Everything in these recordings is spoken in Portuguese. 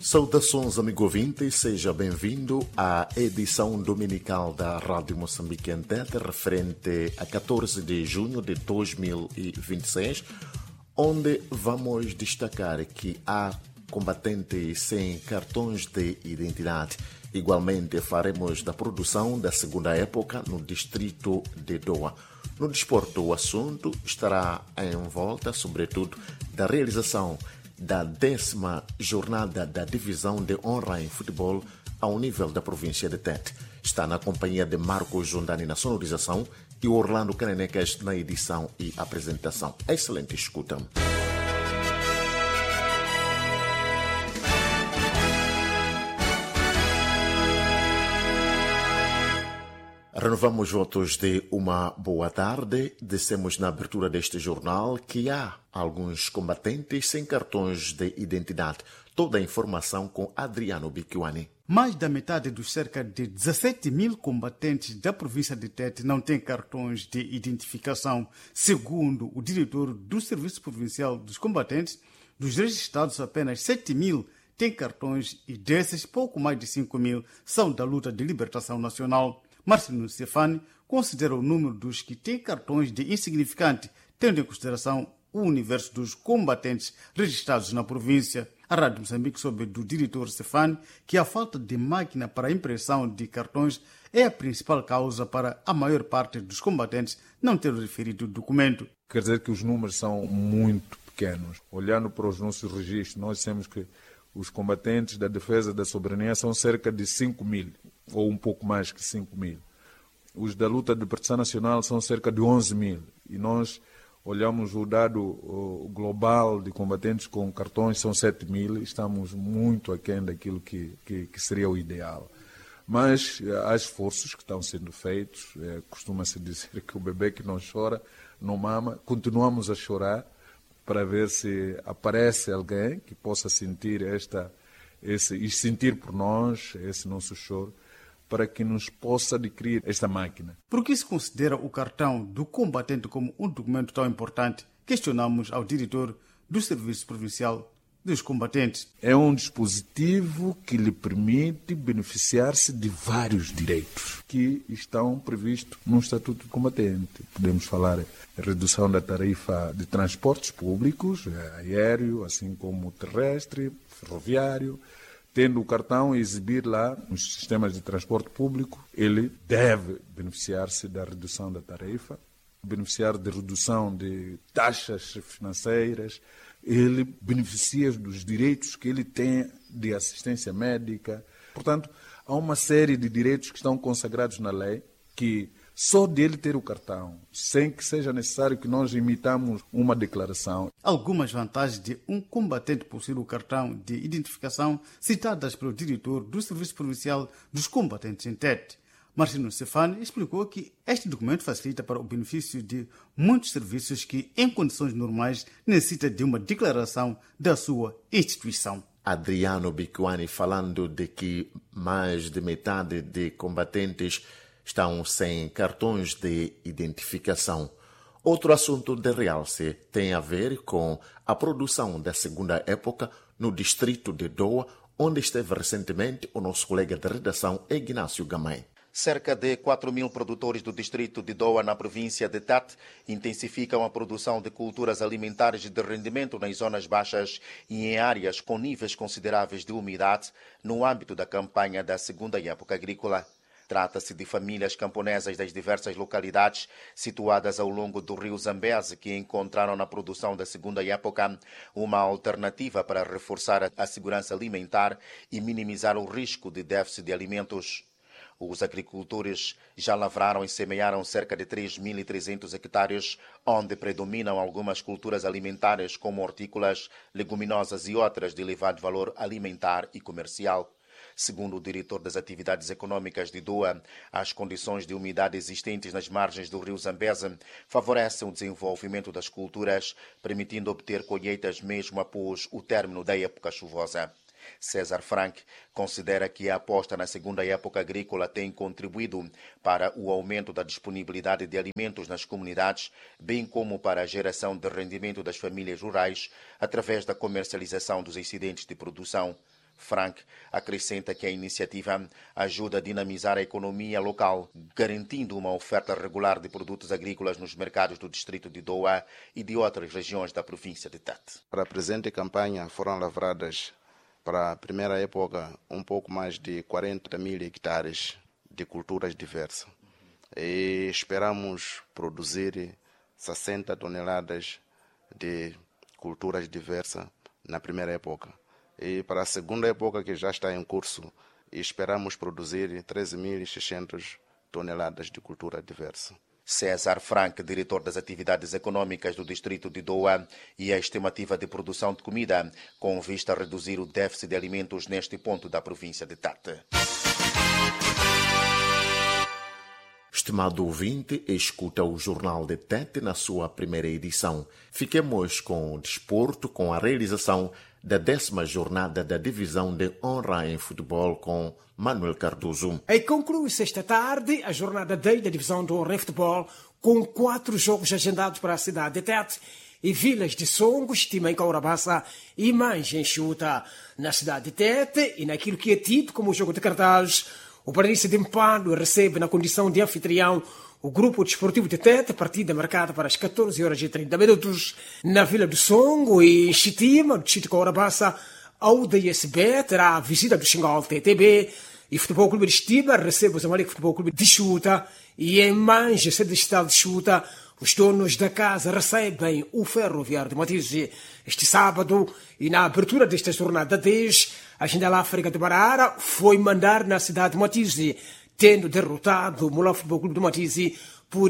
Saudações, amigo ouvinte, seja bem-vindo à edição dominical da Rádio Moçambique em Tete, referente a 14 de junho de 2026, onde vamos destacar que há combatentes sem cartões de identidade. Igualmente, faremos da produção da segunda época no distrito de Doa. No desporto, o assunto estará em volta, sobretudo, da realização da 10ª jornada da divisão de honra em futebol ao nível da província de Tete. Está na companhia de Marcos Jundani na sonorização e Orlando Canenecas na edição e apresentação. Excelente escuta. Renovamos votos de uma boa tarde. Dissemos na abertura deste jornal que há alguns combatentes sem cartões de identidade. Toda a informação com Adriano Biquiwani. Mais da metade dos cerca de 17 mil combatentes da província de Tete não têm cartões de identificação. Segundo o diretor do Serviço Provincial dos Combatentes, dos registrados apenas 7 mil têm cartões e desses pouco mais de 5 mil são da luta de libertação nacional. Marcelino Stefani considera o número dos que têm cartões de insignificante, tendo em consideração o universo dos combatentes registrados na província. A Rádio Moçambique soube do diretor Stefani que a falta de máquina para a impressão de cartões é a principal causa para a maior parte dos combatentes não ter o referido documento. Quer dizer que os números são muito pequenos. Olhando para os nossos registros, nós temos que os combatentes da defesa da soberania são cerca de 5 mil, ou um pouco mais que 5 mil. Os da luta de libertação nacional são cerca de 11 mil. E nós olhamos o dado global de combatentes com cartões, são 7 mil, estamos muito aquém daquilo que seria o ideal. Mas há esforços que estão sendo feitos, costuma-se dizer que o bebê que não chora não mama, continuamos a chorar para ver se aparece alguém que possa sentir e sentir por nós esse nosso choro, para que nos possa adquirir esta máquina. Por que se considera o cartão do combatente como um documento tão importante? Questionamos ao diretor do Serviço Provincial dos Combatentes. É um dispositivo que lhe permite beneficiar-se de vários direitos que estão previstos no Estatuto do Combatente. Podemos falar em redução da tarifa de transportes públicos, aéreo, assim como terrestre, ferroviário. Tendo o cartão e exibir lá nos sistemas de transporte público, ele deve beneficiar-se da redução da tarifa, beneficiar de redução de taxas financeiras, ele beneficia dos direitos que ele tem de assistência médica. Portanto, há uma série de direitos que estão consagrados na lei que só dele ter o cartão, sem que seja necessário que nós imitamos uma declaração. Algumas vantagens de um combatente possuir o cartão de identificação citadas pelo diretor do Serviço Provincial dos Combatentes em Tete. Marcelino Stefani explicou que este documento facilita para o benefício de muitos serviços que, em condições normais, necessitam de uma declaração da sua instituição. Adriano Biquiwani falando de que mais de metade de combatentes estão sem cartões de identificação. Outro assunto de realce tem a ver com a produção da segunda época no distrito de Doa, onde esteve recentemente o nosso colega de redação Ignácio Gamay. Cerca de 4 mil produtores do distrito de Doa, na província de Tete, intensificam a produção de culturas alimentares de rendimento nas zonas baixas e em áreas com níveis consideráveis de umidade no âmbito da campanha da segunda época agrícola. Trata-se de famílias camponesas das diversas localidades situadas ao longo do rio Zambeze que encontraram na produção da segunda época uma alternativa para reforçar a segurança alimentar e minimizar o risco de déficit de alimentos. Os agricultores já lavraram e semearam cerca de 3.300 hectares, onde predominam algumas culturas alimentares como hortícolas, leguminosas e outras de elevado valor alimentar e comercial. Segundo o diretor das atividades econômicas de Doa, as condições de umidade existentes nas margens do rio Zambeze favorecem o desenvolvimento das culturas, permitindo obter colheitas mesmo após o término da época chuvosa. César Frank considera que a aposta na segunda época agrícola tem contribuído para o aumento da disponibilidade de alimentos nas comunidades, bem como para a geração de rendimento das famílias rurais através da comercialização dos excedentes de produção. Frank acrescenta que a iniciativa ajuda a dinamizar a economia local, garantindo uma oferta regular de produtos agrícolas nos mercados do distrito de Doa e de outras regiões da província de Tete. Para a presente campanha foram lavradas para a primeira época um pouco mais de 40 mil hectares de culturas diversas. E esperamos produzir 60 toneladas de culturas diversas na primeira época. E para a segunda época, que já está em curso, esperamos produzir 13.600 toneladas de cultura diversa. César Frank, diretor das atividades econômicas do distrito de Doa, e a estimativa de produção de comida, com vista a reduzir o déficit de alimentos neste ponto da província de Tete. Estimado ouvinte, escuta o Jornal de Tete na sua primeira edição. Fiquemos com o desporto, com a realização da 10ª jornada da Divisão de Honra em Futebol com Manuel Cardoso. E conclui-se esta tarde a jornada 10 da Divisão de Honra em Futebol com 4 jogos agendados para a cidade de Tete e Vilas de Songo, Estima em Caurabassa e Manja em Chuta. Na cidade de Tete e naquilo que é tido como o jogo de cartaz, o Planície de Mpando recebe na condição de anfitrião o Grupo Desportivo de Tete, partida marcada para as 14h30. Na Vila do Songo e em Chitima, do Distrito de Caurabassa, a UDSB terá a visita do Xingal TTB e o Futebol Clube de Estima recebe o Zamalek Futebol Clube de Chuta e em Manja, sede do estado de Chuta, os donos da casa recebem o Ferroviário de Matize este sábado e na abertura desta jornada 10, a Jindal África de Barara foi mandar na cidade de Matize, tendo derrotado o Mulão Futebol Clube de Matize por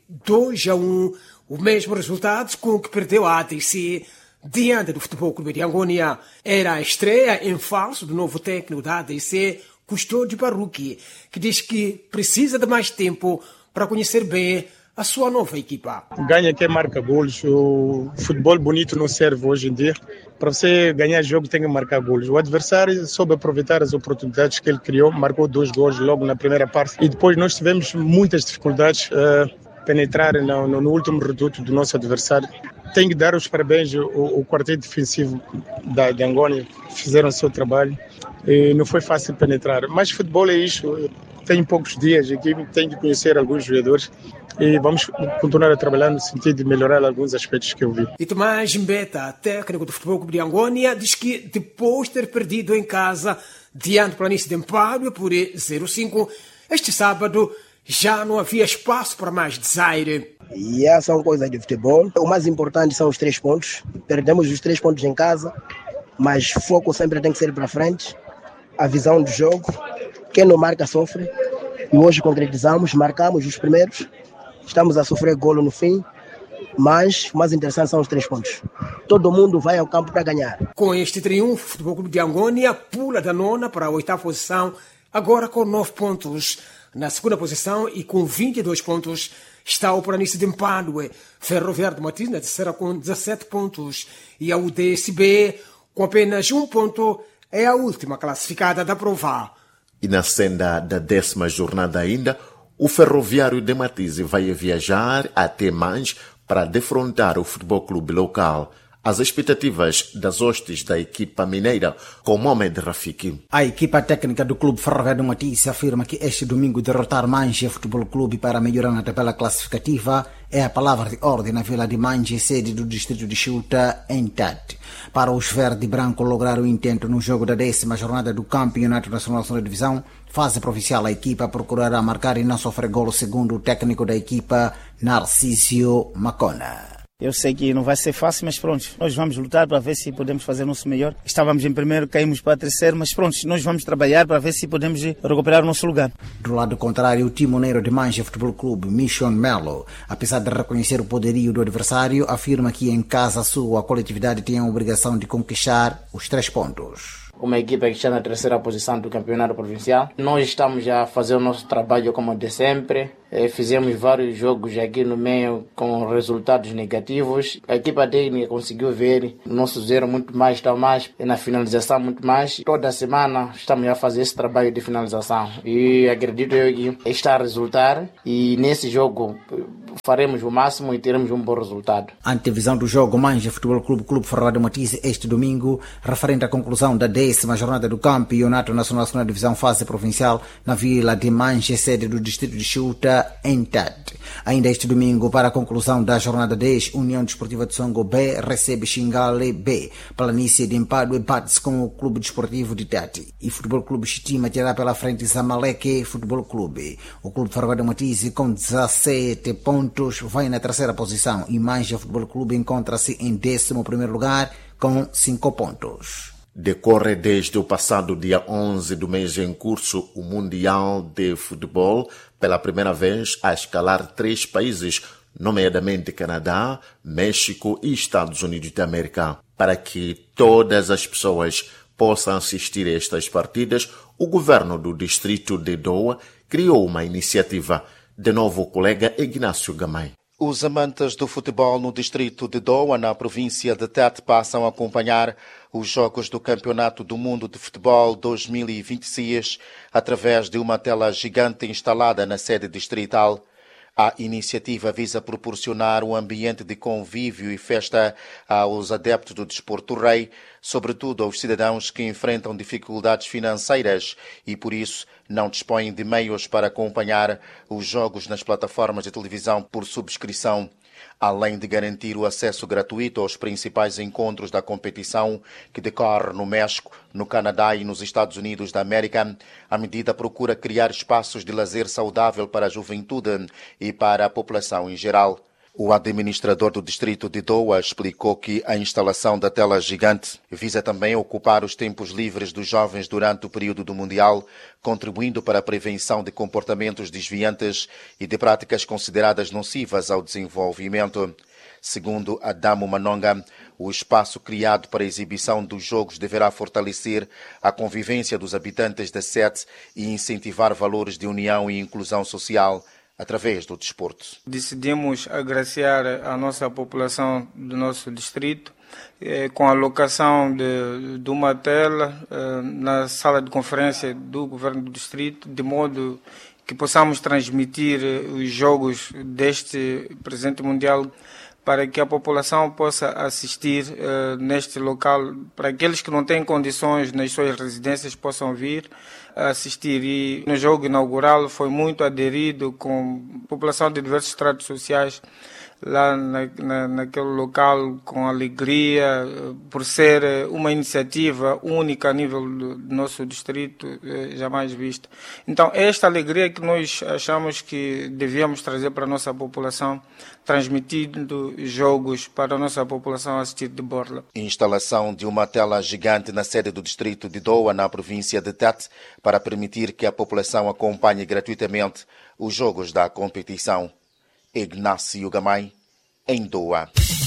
2-1, o mesmo resultado com que perdeu a ADC diante do Futebol Clube de Angônia. Era a estreia em falso do novo técnico da ADC, Custódio Baruque, que diz que precisa de mais tempo para conhecer bem a sua nova equipa. Ganha quem marca golos. O futebol bonito não serve hoje em dia. Para você ganhar jogo tem que marcar golos. O adversário soube aproveitar as oportunidades que ele criou, marcou 2 golos logo na primeira parte e depois nós tivemos muitas dificuldades a penetrar no último reduto do nosso adversário. Tenho que dar os parabéns ao quarteto defensivo de Angônia, fizeram o seu trabalho e não foi fácil penetrar. Mas futebol é isso, tem poucos dias aqui, tenho que conhecer alguns jogadores e vamos continuar a trabalhar no sentido de melhorar alguns aspectos que eu vi. E Tomás Mbeta, técnico do Futebol Clube de Angônia, diz que depois de ter perdido em casa diante do Planície de Mpando por 0-5, este sábado já não havia espaço para mais desaire. E essas são coisas de futebol. O mais importante são os 3 pontos. Perdemos os 3 pontos em casa, mas foco sempre tem que ser para frente. A visão do jogo. Quem não marca sofre. E hoje concretizamos, marcamos os primeiros. Estamos a sofrer golo no fim, mas o mais interessante são os 3 pontos. Todo mundo vai ao campo para ganhar. Com este triunfo, o Futebol Clube de Angônia pula da 9ª para a 8ª posição, agora com 9 pontos. Na 2ª posição e com 22 pontos está o Planície de Mpando, Ferroviário de Matize na 3ª com 17 pontos e a UDSB com apenas 1 ponto é a última classificada da prova. E na senda da 10ª jornada ainda, o Ferroviário de Matize vai viajar até Manja para defrontar o Futebol Clube local. As expectativas das hostes da equipa mineira com Mohamed Rafiki. A equipa técnica do Clube Ferroviário de Matize afirma que este domingo derrotar Manja Futebol Clube para melhorar na tabela classificativa é a palavra de ordem na Vila de Manja, sede do distrito de Chuta, em Tete. Para os verde e branco lograr o intento no jogo da 10ª jornada do Campeonato Nacional da Divisão, fase provincial, a equipa procurará marcar e não sofrer golo, segundo o técnico da equipa, Narcísio Macona. Eu sei que não vai ser fácil, mas pronto, nós vamos lutar para ver se podemos fazer o nosso melhor. Estávamos em primeiro, caímos para terceiro, mas pronto, nós vamos trabalhar para ver se podemos recuperar o nosso lugar. Do lado contrário, o timoneiro de Manja Futebol Clube, Mission Melo, apesar de reconhecer o poderio do adversário, afirma que em casa sua coletividade tem a obrigação de conquistar os 3 pontos. Uma equipa que está na 3ª posição do campeonato provincial. Nós estamos a fazer o nosso trabalho como de sempre. Fizemos vários jogos aqui no meio com resultados negativos. A equipa técnica conseguiu ver o nosso zero muito mais, está mais, e na finalização muito mais. Toda semana estamos a fazer esse trabalho de finalização. E acredito eu que está a resultar. E nesse jogo faremos o máximo e teremos um bom resultado. A antevisão do jogo Manja Futebol Clube Ferroviário de Moatize este domingo, referente à conclusão da 10ª jornada do Campeonato Nacional Segunda Divisão Fase Provincial na vila de Manja, sede do distrito de Chiuta, em Tete. Ainda este domingo, para a conclusão da jornada 10, União Desportiva de Songo B recebe Xingale B. Planície de Empadue bate-se com o Clube Desportivo de Tete. E Futebol Clube Chitima terá pela frente Zamalek Futebol Clube. O Clube Ferroviário de Moatize, com 17 pontos, vai na terceira posição e Manja Futebol Clube encontra-se em 11º lugar com 5 pontos. Decorre desde o passado dia 11 do mês em curso o Mundial de Futebol, pela primeira vez a escalar 3 países, nomeadamente Canadá, México e Estados Unidos da América. Para que todas as pessoas possam assistir a estas partidas, o governo do distrito de Doa criou uma iniciativa. De novo, o colega Ignácio Gamay. Os amantes do futebol no distrito de Doa, na província de Tete, passam a acompanhar os Jogos do Campeonato do Mundo de Futebol 2026 através de uma tela gigante instalada na sede distrital. A iniciativa visa proporcionar um ambiente de convívio e festa aos adeptos do desporto rei, sobretudo aos cidadãos que enfrentam dificuldades financeiras e, por isso, não dispõem de meios para acompanhar os jogos nas plataformas de televisão por subscrição. Além de garantir o acesso gratuito aos principais encontros da competição que decorre no México, no Canadá e nos Estados Unidos da América, a medida procura criar espaços de lazer saudável para a juventude e para a população em geral. O administrador do distrito de Doa explicou que a instalação da tela gigante visa também ocupar os tempos livres dos jovens durante o período do Mundial, contribuindo para a prevenção de comportamentos desviantes e de práticas consideradas nocivas ao desenvolvimento. Segundo Adamo Manonga, o espaço criado para a exibição dos jogos deverá fortalecer a convivência dos habitantes da sede e incentivar valores de união e inclusão social através do desporto. Decidimos agraciar a nossa população do nosso distrito com a locação de uma tela na sala de conferência do governo do distrito, de modo que possamos transmitir os jogos deste presente mundial para que a população possa assistir neste local, para aqueles que não têm condições nas suas residências possam vir assistir. E no jogo inaugural foi muito aderido com a população de diversos estratos sociais lá naquele local, com alegria, por ser uma iniciativa única a nível do nosso distrito, jamais vista. Então, esta alegria que nós achamos que devíamos trazer para a nossa população, transmitindo jogos para a nossa população assistir de borla. Instalação de uma tela gigante na sede do distrito de Doa, na província de Tete, para permitir que a população acompanhe gratuitamente os jogos da competição. Ignácio Gamay, em Doa.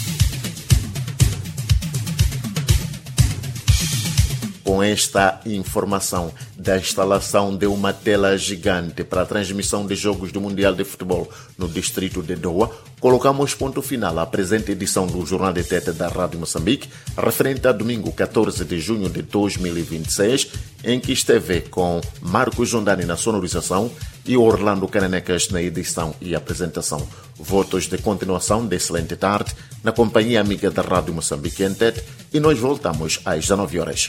Com esta informação da instalação de uma tela gigante para a transmissão de jogos do Mundial de Futebol no distrito de Doa, colocamos ponto final à presente edição do Jornal de Tete da Rádio Moçambique, referente a domingo 14 de junho de 2026, em que esteve com Marcos Jondani na sonorização e Orlando Cananecas na edição e apresentação. Votos de continuação de excelente tarde na companhia amiga da Rádio Moçambique em Tete, e nós voltamos às 19 horas.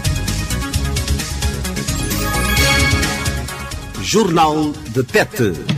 Jornal de Tete.